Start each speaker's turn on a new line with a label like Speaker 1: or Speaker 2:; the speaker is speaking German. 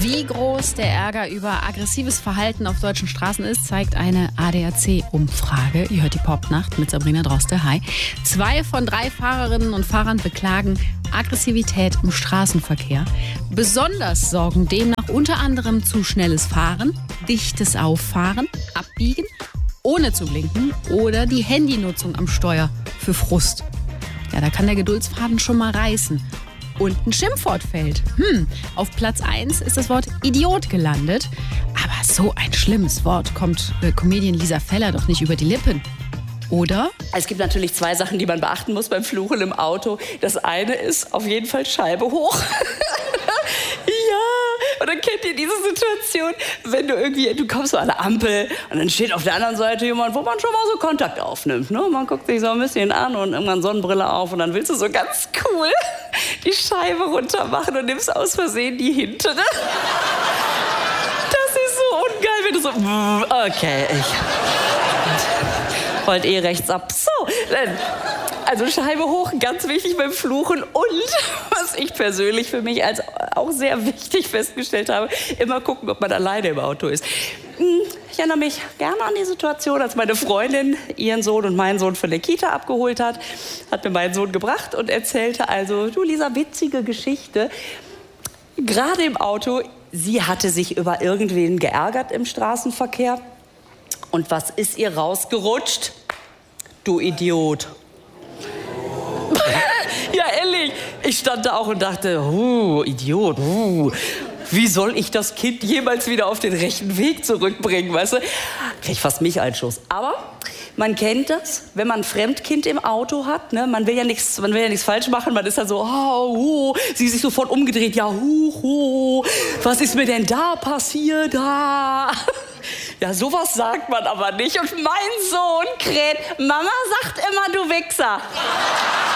Speaker 1: Wie groß der Ärger über aggressives Verhalten auf deutschen Straßen ist, zeigt eine ADAC-Umfrage. Ihr hört die Popnacht mit Sabrina Droste. Hi. 2 von 3 Fahrerinnen und Fahrern beklagen Aggressivität im Straßenverkehr. Besonders sorgen demnach unter anderem zu schnelles Fahren, dichtes Auffahren, Abbiegen, ohne zu blinken oder die Handynutzung am Steuer für Frust. Ja, da kann der Geduldsfaden schon mal reißen. Und ein Schimpfwort fällt. Auf Platz 1 ist das Wort Idiot gelandet. Aber so ein schlimmes Wort kommt Comedian Lisa Feller doch nicht über die Lippen. Oder?
Speaker 2: Es gibt natürlich 2 Sachen, die man beachten muss beim Fluchen im Auto. Das eine ist auf jeden Fall Scheibe hoch. Ja, und dann kennt ihr diese Situation, wenn du kommst so an der Ampel und dann steht auf der anderen Seite jemand, wo man schon mal so Kontakt aufnimmt. Ne? Man guckt sich so ein bisschen an und irgendwann Sonnenbrille auf und dann willst du so ganz cool die Scheibe runter machen und nimmst aus Versehen die hintere. Das ist so ungeil, wenn du so, okay, ich wollte rechts ab. So, also Scheibe hoch, ganz wichtig beim Fluchen. Und was ich persönlich für mich als auch sehr wichtig festgestellt habe, immer gucken, ob man alleine im Auto ist. Ich erinnere mich gerne an die Situation, als meine Freundin ihren Sohn und meinen Sohn von der Kita abgeholt hat mir meinen Sohn gebracht und erzählte also, du Lisa, witzige Geschichte. Gerade im Auto, sie hatte sich über irgendwen geärgert im Straßenverkehr. Und was ist ihr rausgerutscht? Du Idiot. Ja, ehrlich. Ich stand da auch und dachte, Idiot. Wie soll ich das Kind jemals wieder auf den rechten Weg zurückbringen, weißt du? Krieg ich fast mich Einschuss. Aber man kennt das, wenn man ein Fremdkind im Auto hat, ne? Man will ja nichts falsch machen, man ist ja so, sie sich sofort umgedreht, ja, was ist mir denn da passiert? Ja, sowas sagt man aber nicht. Und mein Sohn kräht, Mama sagt immer, du Wichser.